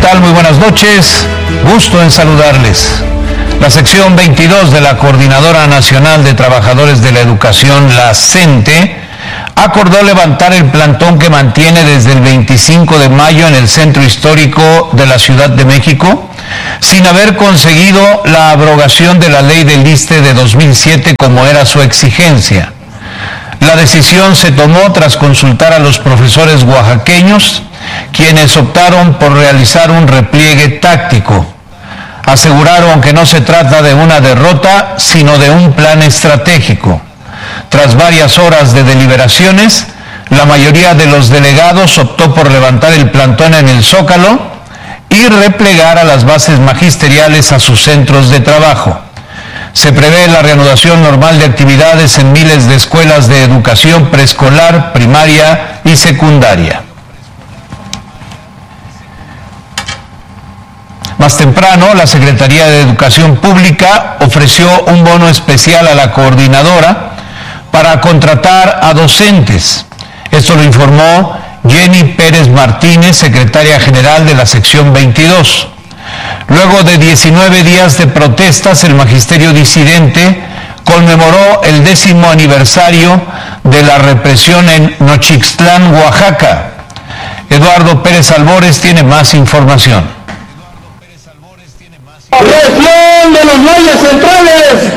tal? Muy buenas noches. Gusto en saludarles. La sección 22 de la Coordinadora Nacional de Trabajadores de la Educación, la CENTE, acordó levantar el plantón que mantiene desde el 25 de mayo en el Centro Histórico de la Ciudad de México, sin haber conseguido la abrogación de la ley del ISSSTE de 2007 como era su exigencia. La decisión se tomó tras consultar a los profesores oaxaqueños, quienes optaron por realizar un repliegue táctico. Aseguraron que no se trata de una derrota, sino de un plan estratégico. Tras varias horas de deliberaciones, la mayoría de los delegados optó por levantar el plantón en el Zócalo y replegar a las bases magisteriales a sus centros de trabajo. Se prevé la reanudación normal de actividades en miles de escuelas de educación preescolar, primaria y secundaria. Más temprano, la Secretaría de Educación Pública ofreció un bono especial a la coordinadora para contratar a docentes. Esto lo informó Jenny Pérez Martínez, secretaria general de la sección 22. Luego de 19 días de protestas, el magisterio disidente conmemoró el 10º aniversario de la represión en Nochixtlán, Oaxaca. Eduardo Pérez Albores tiene más información. ¡Represión de los valles centrales!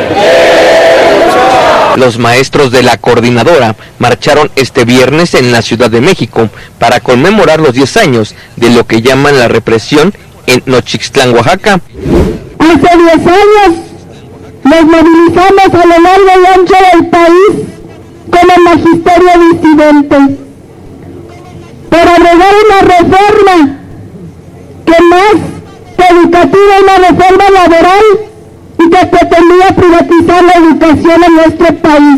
Los maestros de la coordinadora marcharon este viernes en la Ciudad de México para conmemorar los 10 años de lo que llaman la represión en Nochixtlán, Oaxaca. Hace 10 años nos movilizamos a lo largo y ancho del país como magisterio disidente para abrogar una reforma que más que educativa, una reforma laboral y que pretendía privatizar la educación en nuestro país.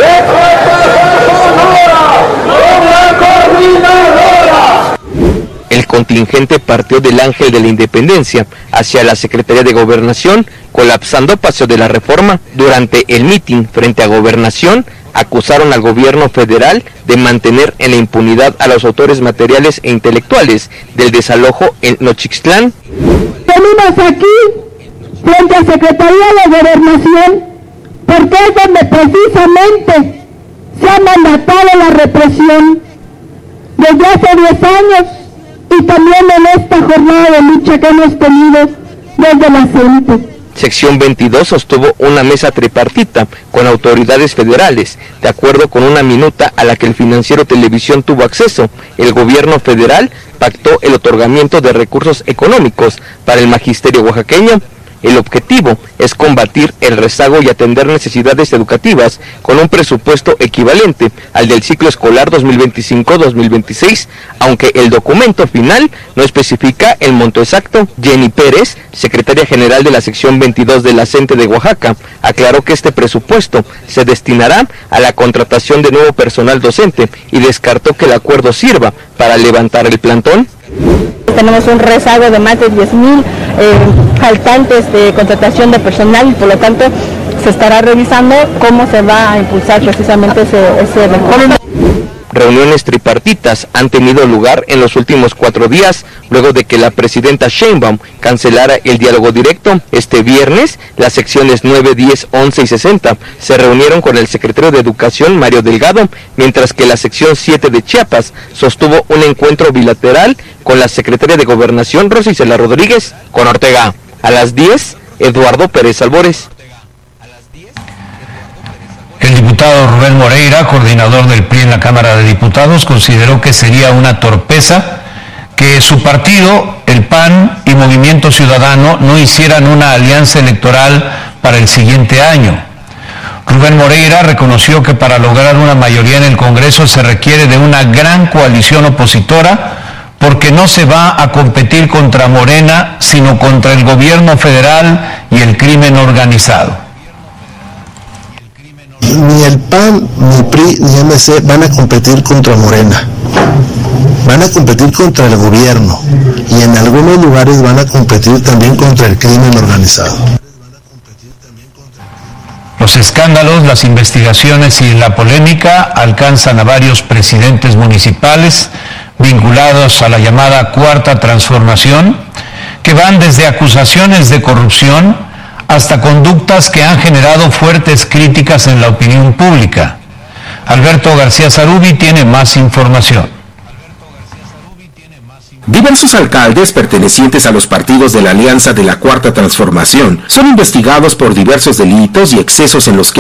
El contingente partió del Ángel de la Independencia hacia la Secretaría de Gobernación, colapsando Paseo de la Reforma. Durante el mitin frente a Gobernación, acusaron al gobierno federal de mantener en la impunidad a los autores materiales e intelectuales del desalojo en Nochixtlán. Venimos aquí, frente a Secretaría de Gobernación, porque es donde precisamente se ha mandatado la represión desde hace 10 años y también en esta jornada de lucha que hemos tenido desde la CENTE. Sección 22 sostuvo una mesa tripartita con autoridades federales. De acuerdo con una minuta a la que el Financiero Televisión tuvo acceso, el gobierno federal pactó el otorgamiento de recursos económicos para el magisterio oaxaqueño. El objetivo es combatir el rezago y atender necesidades educativas con un presupuesto equivalente al del ciclo escolar 2025-2026, aunque el documento final no especifica el monto exacto. Jenny Pérez, secretaria general de la sección 22 de la CENTE de Oaxaca, aclaró que este presupuesto se destinará a la contratación de nuevo personal docente y descartó que el acuerdo sirva para levantar el plantón. Tenemos un rezago de más de 10,000 faltantes de contratación de personal y por lo tanto se estará revisando cómo se va a impulsar precisamente ese recurso. Reuniones tripartitas han tenido lugar en los últimos 4 días, luego de que la presidenta Sheinbaum cancelara el diálogo directo. Este viernes, las secciones 9, 10, 11 y 60 se reunieron con el secretario de Educación, Mario Delgado, mientras que la sección 7 de Chiapas sostuvo un encuentro bilateral con la secretaria de Gobernación, Rosa Isela Rodríguez, con Ortega. A las 10, Eduardo Pérez Albores. El diputado Rubén Moreira, coordinador del PRI en la Cámara de Diputados, consideró que sería una torpeza que su partido, el PAN y Movimiento Ciudadano no hicieran una alianza electoral para el siguiente año. Rubén Moreira reconoció que para lograr una mayoría en el Congreso se requiere de una gran coalición opositora, porque no se va a competir contra Morena, sino contra el gobierno federal y el crimen organizado. Ni el PAN, ni PRI, ni MC van a competir contra Morena. Van a competir contra el gobierno y en algunos lugares van a competir también contra el crimen organizado. Los escándalos, las investigaciones y la polémica alcanzan a varios presidentes municipales, vinculados a la llamada Cuarta Transformación, que van desde acusaciones de corrupción hasta conductas que han generado fuertes críticas en la opinión pública. Alberto García Zarubi tiene más información. Diversos alcaldes pertenecientes a los partidos de la Alianza de la Cuarta Transformación son investigados por diversos delitos y excesos en los que